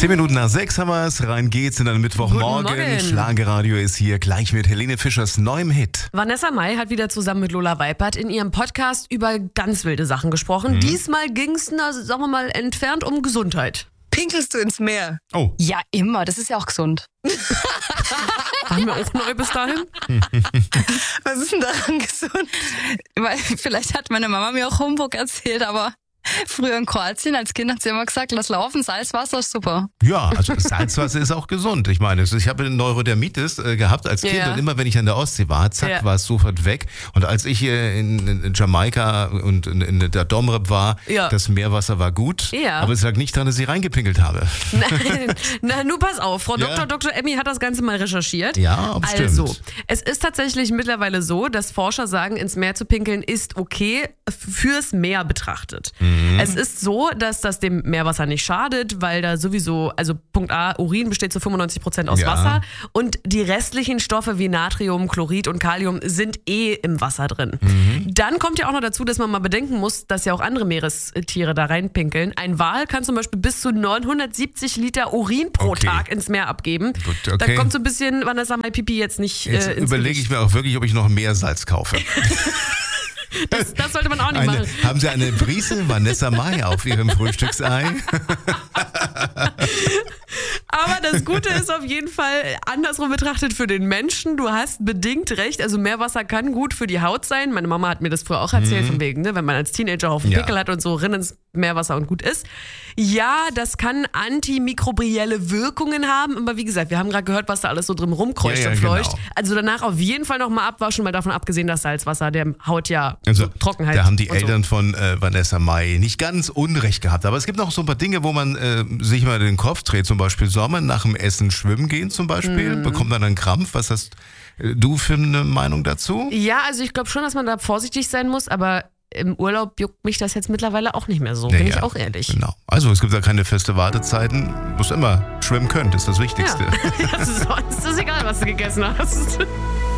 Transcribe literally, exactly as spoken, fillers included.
Zehn Minuten nach sechs haben wir es. Rein geht's in einen Mittwochmorgen. Guten Morgen. Schlagerradio ist hier gleich mit Helene Fischers neuem Hit. Vanessa Mai hat wieder zusammen mit Lola Weipert in ihrem Podcast über ganz wilde Sachen gesprochen. Mhm. Diesmal ging's, na, sagen wir mal, entfernt um Gesundheit. Pinkelst du ins Meer? Oh. Ja, immer. Das ist ja auch gesund. Waren wir auch neu bis dahin? Was ist denn daran gesund? Weil vielleicht hat meine Mama mir auch Humbug erzählt, aber früher in Kroatien als Kind hat sie immer gesagt, lass laufen, Salzwasser ist super. Ja, also Salzwasser ist auch gesund. Ich meine, ich habe eine Neurodermitis äh, gehabt als Kind Ja. und immer wenn ich an der Ostsee war, zack, Ja. war es sofort weg. Und als ich hier in, in Jamaika und in, in der Domrep war, Ja. das Meerwasser war gut, Ja. aber es lag nicht daran, dass ich reingepinkelt habe. Nein, na, nur pass auf. Frau Ja. Doktor Doktor Emmy hat das Ganze mal recherchiert. Ja, bestimmt. Also, es ist tatsächlich mittlerweile so, dass Forscher sagen, ins Meer zu pinkeln ist okay, fürs Meer betrachtet. Mhm. Es ist so, dass das dem Meerwasser nicht schadet, weil da sowieso, also Punkt A, Urin besteht zu fünfundneunzig Prozent aus Ja. Wasser und die restlichen Stoffe wie Natrium, Chlorid und Kalium sind eh im Wasser drin. Mhm. Dann kommt ja auch noch dazu, dass man mal bedenken muss, dass ja auch andere Meerestiere da reinpinkeln. Ein Wal kann zum Beispiel bis zu neunhundertsiebzig Liter Urin pro Okay. Tag ins Meer abgeben. Gut, Da okay. kommt so ein bisschen Vanessa Mai Pipi jetzt nicht Jetzt äh, ins überlege ich Gewicht. mir auch wirklich, ob ich noch Meersalz kaufe. Das, das sollte man auch nicht Eine, machen. haben Sie eine Brise Vanessa Mai auf Ihrem Frühstücksei? Aber das Gute ist auf jeden Fall andersrum betrachtet für den Menschen. Du hast bedingt recht. Also Meerwasser kann gut für die Haut sein. Meine Mama hat mir das früher auch erzählt, von wegen, ne, wenn man als Teenager Haufen Ja. Pickel hat und so, rinn ins Meerwasser und gut ist. Ja, das kann antimikrobielle Wirkungen haben. Aber wie gesagt, wir haben gerade gehört, was da alles so drin rumkreucht Ja, ja, und fleucht. genau. Also danach auf jeden Fall nochmal abwaschen, mal davon abgesehen, dass Salzwasser der Haut ja Also, so Trockenheit. da haben die und so. Eltern von äh, Vanessa Mai nicht ganz unrecht gehabt. Aber es gibt noch so ein paar Dinge, wo man äh, sich mal den Kopf dreht. Zum Beispiel soll man nach dem Essen schwimmen gehen zum Beispiel? Mhm. Bekommt man einen Krampf? Was hast äh, du für eine Meinung dazu? Ja, also ich glaube schon, dass man da vorsichtig sein muss, aber im Urlaub juckt mich das jetzt mittlerweile auch nicht mehr so, bin Naja, ich auch ehrlich. Genau. Also es gibt da keine feste Wartezeiten. Du musst immer schwimmen können, das ist das Wichtigste. Ja. Sonst ist es egal, was du gegessen hast.